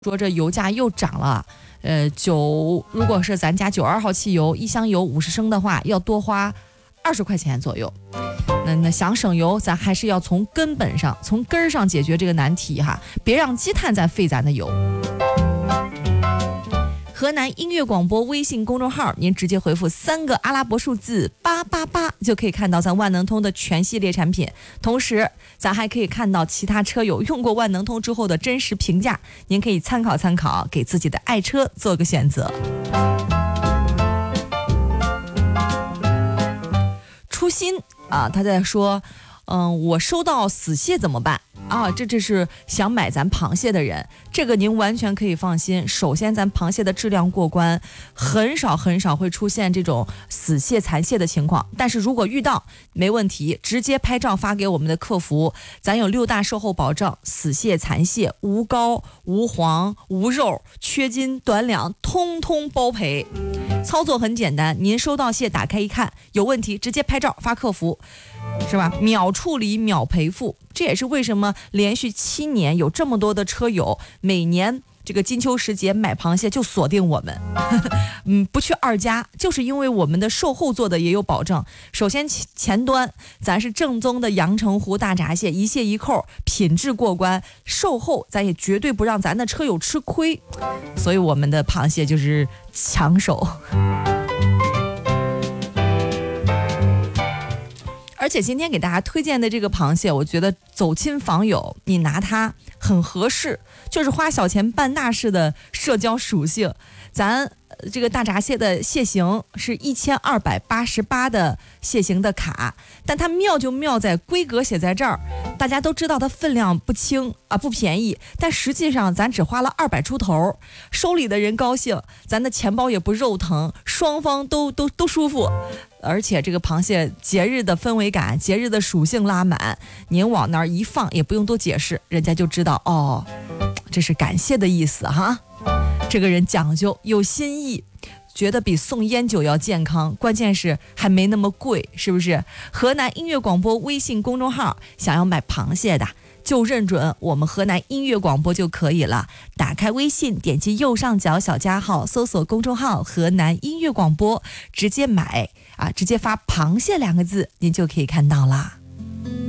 说这油价又涨了，如果是咱家92号汽油1箱油50升的话，要多花20块钱左右。那想省油，咱还是要从根本上、从根儿上解决这个难题哈，别让积碳再费咱的油。河南音乐广播微信公众号，您直接回复3个阿拉伯数字888，就可以看到咱万能通的全系列产品。同时，咱还可以看到其他车友用过万能通之后的真实评价，您可以参考参考，给自己的爱车做个选择。初心啊，他在说，我收到死蟹怎么办？这是想买咱螃蟹的人，这个您完全可以放心。首先，咱螃蟹的质量过关，很少会出现这种死蟹残蟹的情况。但是如果遇到，没问题，直接拍照发给我们的客服，咱有6大售后保证，死蟹残蟹无膏无黄无肉，缺斤短两，通通包赔。操作很简单，您收到蟹打开一看有问题，直接拍照发客服，是吧？秒处理秒赔付。这也是为什么连续7年有这么多的车友每年这个金秋时节买螃蟹就锁定我们不去二家，就是因为我们的售后做的也有保证。首先前端咱是正宗的阳澄湖大闸蟹，一蟹一扣，品质过关，售后咱也绝对不让咱的车友吃亏，所以我们的螃蟹就是抢手。而且今天给大家推荐的这个螃蟹，我觉得走亲访友，你拿它很合适，就是花小钱办大事的社交属性。咱这个大闸蟹的蟹型是1288的蟹型的卡，但它妙就妙在规格写在这儿，大家都知道它分量不轻啊，不便宜，但实际上咱只花了200出头，收礼的人高兴，咱的钱包也不肉疼，双方都舒服。而且这个螃蟹节日的氛围感，节日的属性拉满，您往那儿一放也不用多解释，人家就知道哦，这是感谢的意思哈。这个人讲究有新意，觉得比送烟酒要健康，关键是还没那么贵，是不是？河南音乐广播微信公众号，想要买螃蟹的就认准我们河南音乐广播就可以了。打开微信，点击右上角小加号，搜索公众号河南音乐广播，直接买直接发螃蟹2个字，您就可以看到啦。